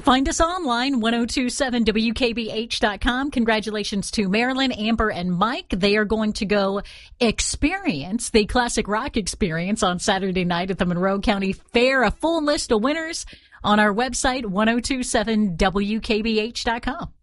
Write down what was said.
Find us online, 1027wkbh.com. Congratulations to Marilyn, Amber, and Mike. They are going to go experience the Classic Rock Experience on Saturday night at the Monroe County Fair. A full list of winners on our website, 1027wkbh.com.